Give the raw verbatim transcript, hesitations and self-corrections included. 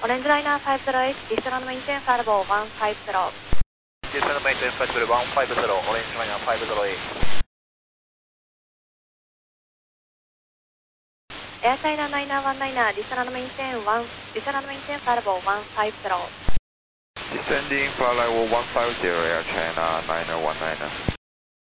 Orange Liner five zero eight, descend maintain Farbo one five zero. Descend maintain Farbo one five zero, Orange Liner five zero eight. Air China nine one nine, descend maintain one, descend maintain Farbo one five zero. Descending flight level one five zero, Air China nine one nine.